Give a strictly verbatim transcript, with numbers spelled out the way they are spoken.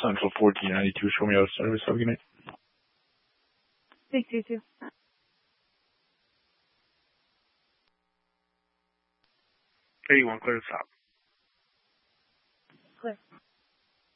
Central fourteen ninety-two. Show me out of service. Have a good night. Thanks, you too. eighty-one, clear the top. Clear.